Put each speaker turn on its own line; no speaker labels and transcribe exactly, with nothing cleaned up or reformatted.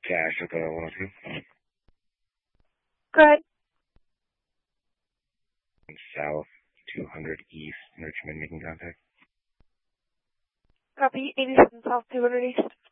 Cash at the one oh two.
Go ahead.
South two hundred East, Richmond, making contact.
Copy, eighty-seven South two hundred East.